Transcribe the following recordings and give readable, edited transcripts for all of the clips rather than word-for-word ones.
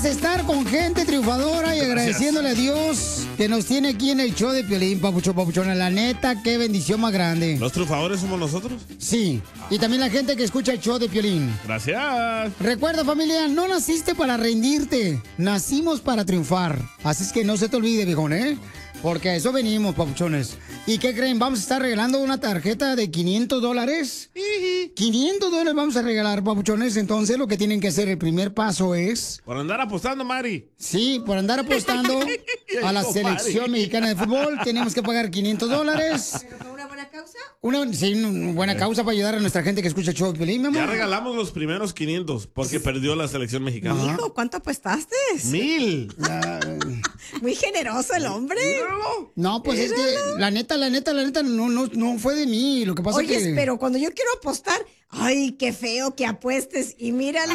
estar con gente triunfadora y agradeciéndole a Dios que nos tiene aquí en el show de Piolín, papuchona. La neta, qué bendición más grande. ¿Los triunfadores somos nosotros? Sí, y también la gente que escucha el show de Piolín. Gracias. Recuerda, familia, no naciste para rendirte, nacimos para triunfar. Así es que no se te olvide, viejón, ¿eh? Porque a eso venimos, papuchones. ¿Y qué creen? Vamos a estar regalando una tarjeta de $500. $500 vamos a regalar, papuchones. Entonces, lo que tienen que hacer, el primer paso es... Por andar apostando, Mari. Sí, por andar apostando a la selección mexicana de fútbol. Tenemos que pagar $500. ¿Pero por una buena causa? Una buena causa para ayudar a nuestra gente que escucha el show de Piolín, mi amor. Ya regalamos los primeros 500 porque perdió la selección mexicana. Hijo, ¿cuánto apostaste? 1000. Muy generoso el hombre. No, pues es que la neta, no fue de mí. Lo que pasa Oye, es que... pero cuando yo quiero apostar, ay, qué feo que apuestes. Y mírale.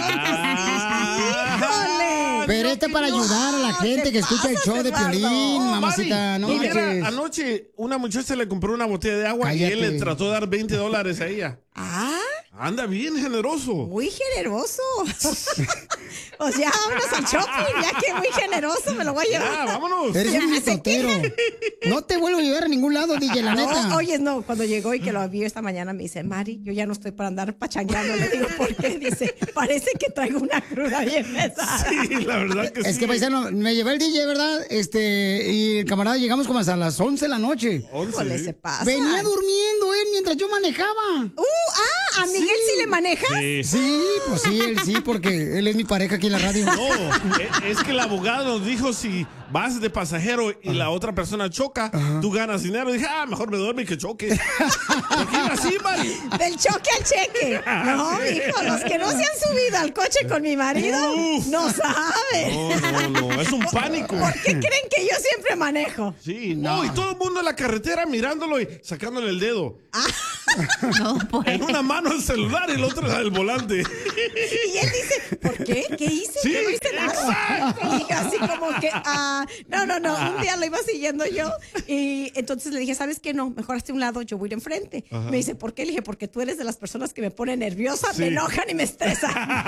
¡Híjole! Pero para ayudar a la gente que escucha el show de Piolín, mamacita. No manches. Anoche una muchacha le compró una botella de agua y él le trató de dar $20 a ella. Ah. Anda bien generoso. Muy generoso. O sea, vámonos al shopping, ya que muy generoso me lo voy a llevar. Ya, vámonos. Eres un mitotero. No te vuelvo a llevar a ningún lado, DJ, la neta. No, oye, no, cuando llegó y que lo vi esta mañana me dice, Mari, yo ya no estoy para andar pachangueando. Le digo, ¿por qué? Dice, parece que traigo una cruda bien pesada. Sí, la verdad que sí. Es que, paisano, me llevé el DJ, ¿verdad? Y el camarada llegamos como hasta las 11 de la noche. ¿Qué se pasa? Venía durmiendo él mientras yo manejaba. ¿A Miguel sí le manejas? Sí, pues sí, él sí, porque él es mi pareja aquí en la radio. No, es que el abogado nos dijo si vas de pasajero y la otra persona choca, tú ganas dinero. Dije, mejor me duerme que choque. Porque era así, Mari. Del choque al cheque. No, hijo, los que no se han subido al coche con mi marido no saben. No, es un pánico. ¿Por qué creen que yo siempre manejo? Sí, no, y todo el mundo en la carretera mirándolo y sacándole el dedo. No, pues. En una mano el celular y el otro el volante. Y él dice, ¿por qué? ¿Qué hice? Sí, Yo no hice nada. Y dije así como que, no. Un día lo iba siguiendo yo y entonces le dije, ¿sabes qué? No, mejor hazte un lado, yo voy a ir enfrente. Me dice, ¿por qué? Le dije, porque tú eres de las personas que me ponen nerviosa, me enojan y me estresan.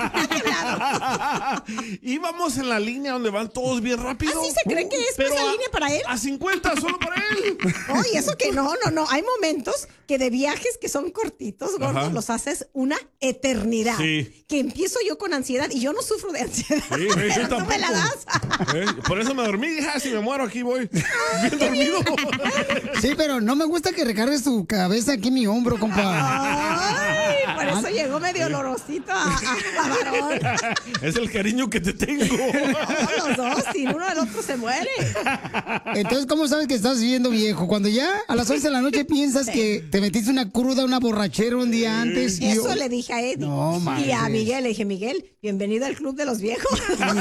Íbamos en la línea donde van todos bien rápido. ¿Así se cree que es esa línea para él? A 50, solo para él. No, y eso que no. Hay momentos que de viajes que son cortitos, gordos, los haces una eternidad. Sí. Que empiezo yo con ansiedad y yo no sufro de ansiedad. Sí, pero tú me la das. Por eso me dormí. Dije, si me muero aquí voy bien dormido. Sí, pero no me gusta que recargues tu cabeza aquí en mi hombro, compa. Ay, por eso llegó medio olorosito a varón. Es el cariño que te tengo. No, los dos, sin uno del otro se muere. Entonces, ¿cómo sabes que estás viendo viejo? Cuando ya a las 11 de la noche piensas que te metiste una cruda, una borrachera un día antes. Y eso le dije a Eddie. No, y a Miguel le dije, Miguel, bienvenido al club de los viejos.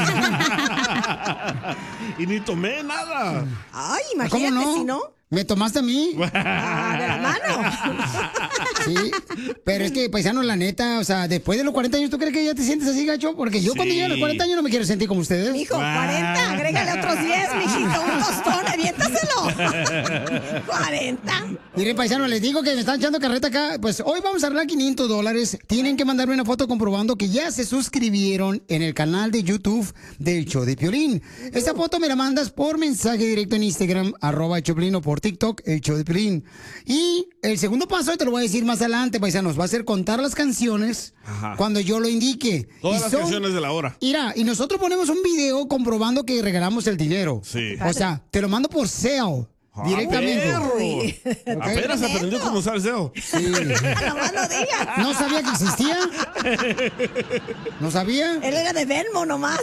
Y ni tomé nada. Ay, imagínate si no. ¿Me tomaste a mí? De la mano. Sí, pero es que, paisano, la neta, o sea, después de los 40 años, ¿tú crees que ya te sientes así, gacho? Porque yo cuando llegue a los 40 años no me quiero sentir como ustedes. Mijo, 40, agrégale otros 10, mijito, un tostón, aviéntaselo. 40. Miren, paisano, les digo que me están echando carreta acá. Pues hoy vamos a arreglar $500. Tienen que mandarme una foto comprobando que ya se suscribieron en el canal de YouTube del Show de Piolín. Esta foto me la mandas por mensaje directo en Instagram, @Choplin, o por TikTok, el Show de Piolín. Y el segundo paso, te lo voy a decir más adelante, paisanos, va a ser contar las canciones cuando yo lo indique. Todas las canciones de la hora. Mira, y nosotros ponemos un video comprobando que regalamos el dinero. Sí. O sea, te lo mando por SEO. Directamente. Apenas aprendió cómo usar SEO. Sí. Nomás lo digas. ¿No sabía que existía? ¿No sabía? Él era de Venmo nomás.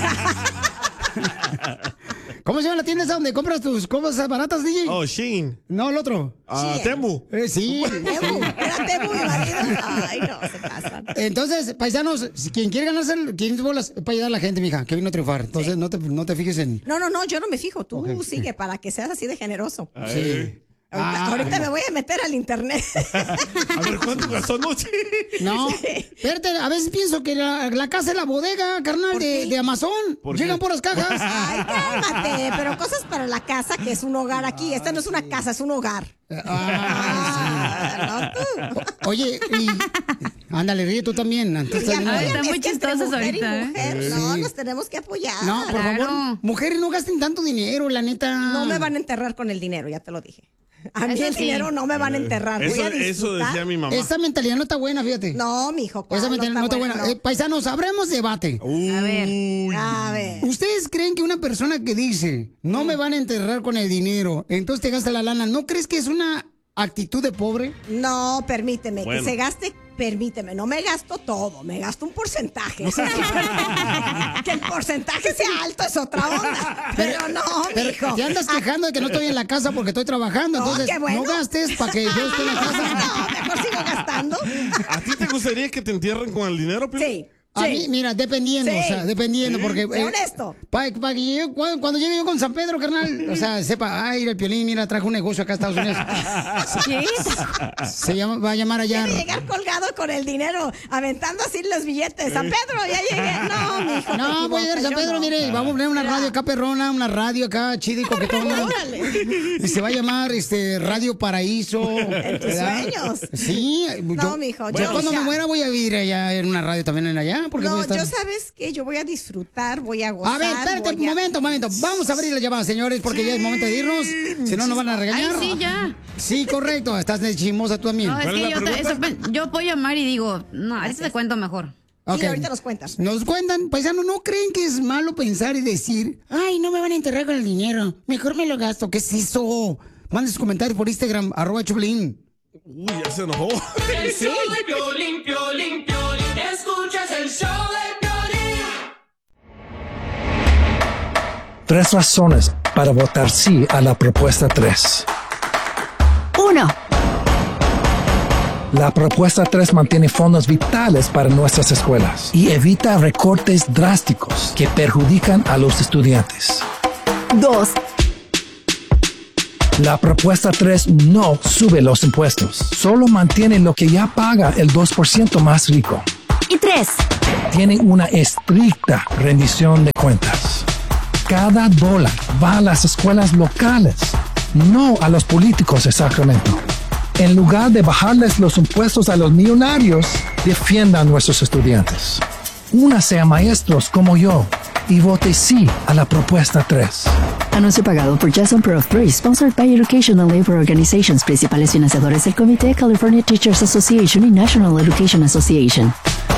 ¿Cómo se llama la tienda esa donde compras tus cosas baratas, DJ? Oh, Shein. No, el otro. Temu. Sí. Temu. Era Temu, mi marido. Ay, no, se pasan. Entonces, paisanos, si quien quiere ganarse, ¿quién bolas? Para ayudar a la gente, mija, que vino a triunfar. Entonces, no te fijes en... No, yo no me fijo. Tú sigue para que seas así de generoso. Sí. Ahorita me voy a meter al internet. A ver, ¿cuánto gastó anoche? No, espérate, a veces pienso que la casa es la bodega, carnal, de Amazon. Llegan por las cajas. Ay, cálmate, pero cosas para la casa, que es un hogar aquí. Esta no es una casa, es un hogar. No, tú. Oye, Ándale, ríe tú también. Entonces, Están muy chistosos ahorita, mujer, no, nos tenemos que apoyar. No, por favor, mujeres, no gasten tanto dinero, la neta. No me van a enterrar con el dinero, ya te lo dije. A mí Eso el sí. dinero no me van a enterrar. Voy a Eso disfrutar. decía mi mamá. Esa mentalidad no está buena, fíjate. No, mijo. Esa mentalidad no está buena. no. Paisanos, abramos debate. A ver. A ver. ¿Ustedes creen que una persona que dice, no me van a enterrar con el dinero, entonces te gasta la lana, ¿no crees que es una actitud de pobre? No, permíteme, Bueno. que se gaste, permíteme, no me gasto todo, me gasto un porcentaje. Que el porcentaje sea alto es otra onda. Pero no, Pero mijo. te andas quejando de que no estoy en la casa porque estoy trabajando, No, entonces qué bueno. no gastes para que yo esté en la casa. No, mejor sigo gastando. ¿A ti te gustaría que te entierren con el dinero, Piolín? Sí. A sí. mí, mira, dependiendo, Sí. o sea, dependiendo, porque... Sé honesto. Para que yo, cuando llegue yo con San Pedro, carnal, o sea, sepa, ay, el Piolín, mira, trajo un negocio acá a Estados Unidos. Va a llamar allá. Quiere llegar colgado con el dinero, aventando así los billetes. San Pedro, ya llegué. No, mijo. te No, voy a llegar a San equivocas, yo Pedro, no. mire, vamos a poner una radio acá perrona, una radio acá chida y coquetona. Órale. Y se va a llamar Radio Paraíso. En tus sueños. Sí. No, mijo, Yo yo cuando ya. me muera voy a vivir allá en una radio también en allá. Porque voy a No, estar... yo sabes que yo voy a disfrutar, voy a gozar. A ver, espérate, voy a- momento. Vamos a abrir la llamada, señores, porque ya es momento de irnos. Si no, nos van a Ay, regañar. sí, ya. Sí, correcto. Estás de chismosa tú también. No, es ¿Cuál es que la pregunta? yo puedo llamar y digo, no, ahorita te cuento mejor. Ok. Sí, ahorita nos cuentas. Nos cuentan, paisanos, ¿no creen que es malo pensar y decir, ay, no me van a enterrar con el dinero, mejor me lo gasto? ¿Qué es eso? Manden sus comentarios por Instagram, @Choplin. Uy, ya se enojó. El show de Piolín, Piolín, Piolín. Escuchas el show de Piolín. 3 razones para votar sí a la propuesta 3. 1. La propuesta 3 mantiene fondos vitales para nuestras escuelas y evita recortes drásticos que perjudican a los estudiantes. 2. La propuesta 3 no sube los impuestos, solo mantiene lo que ya paga el 2% más rico. Y 3. Tiene una estricta rendición de cuentas. Cada dólar va a las escuelas locales, no a los políticos de Sacramento. En lugar de bajarles los impuestos a los millonarios, defiendan a nuestros estudiantes. Únase a maestros como yo y vote sí a la propuesta 3. Anuncio pagado por Jason Prof 3, sponsored by Educational Labor Organizations, principales financiadores del Comité California Teachers Association y National Education Association.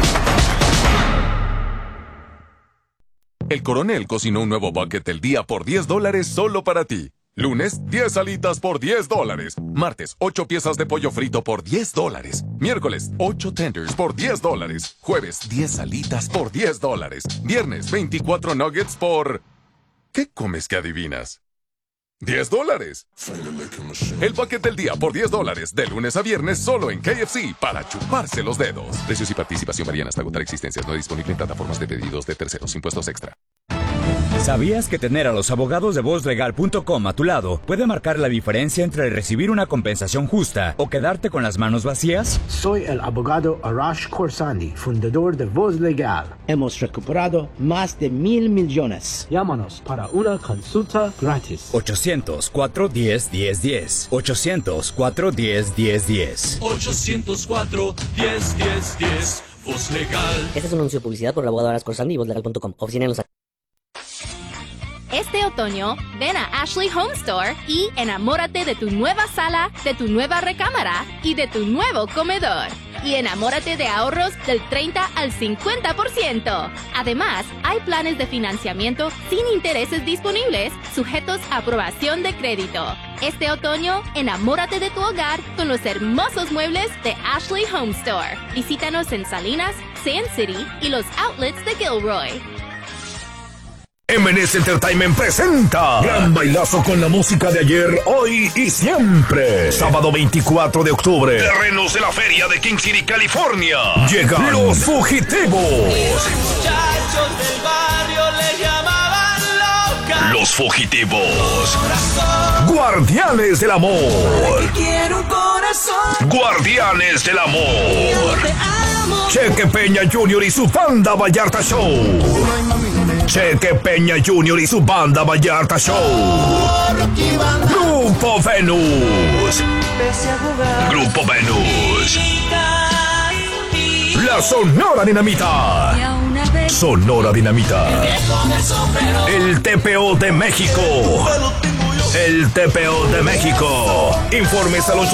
El Coronel cocinó un nuevo bucket del día por $10 solo para ti. Lunes, 10 alitas por $10. Martes, 8 piezas de pollo frito por $10. Miércoles, 8 tenders por $10. Jueves, 10 alitas por $10. Viernes, 24 nuggets por... ¿Qué comes que adivinas? $10. El bucket del día por $10, de lunes a viernes solo en KFC para chuparse los dedos. Precios y participación varían hasta agotar existencias. No disponible en plataformas de pedidos de terceros. Impuestos extra. ¿Sabías que tener a los abogados de VozLegal.com a tu lado puede marcar la diferencia entre recibir una compensación justa o quedarte con las manos vacías? Soy el abogado Arash Khorsandi, fundador de Voz Legal. Hemos recuperado más de $1,000 millones. Llámanos para una consulta gratis. 800-410-1010. 800-410-1010. 804-10-10-10. Voz Legal. Este es un anuncio de publicidad por el abogado Arash Khorsandi y VozLegal.com. Oficina en Los Este otoño, ven a Ashley Home Store y enamórate de tu nueva sala, de tu nueva recámara y de tu nuevo comedor. Y enamórate de ahorros del 30 al 50%. Además, hay planes de financiamiento sin intereses disponibles, sujetos a aprobación de crédito. Este otoño, enamórate de tu hogar con los hermosos muebles de Ashley Home Store. Visítanos en Salinas, Sand City y los outlets de Gilroy. M&S Entertainment presenta Gran Bailazo con la música de ayer, hoy y siempre. Sábado 24 de octubre. Terrenos de la Feria de King City, California. Llegan Los Fugitivos. Muchachos del barrio le llamaban loca. Los Fugitivos. Guardianes del Amor. Quiero un corazón. Guardianes del Amor. Te amo. Cheque Peña Jr. y su banda Vallarta Show. Cheque Peña Jr. y su banda Vallarta Show. Grupo Venus. Grupo Venus. La Sonora Dinamita. Sonora Dinamita. El TPO de México. El TPO de México. Informes al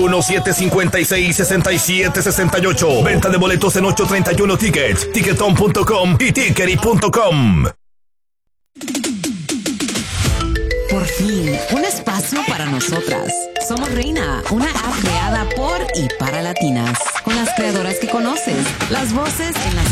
831-756-6768. Venta de boletos en 831 Tickets, Ticketon.com y Tickery.com. Por fin, un espacio para nosotras. Somos Reina, una app creada por y para latinas. Con las creadoras que conoces, las voces en las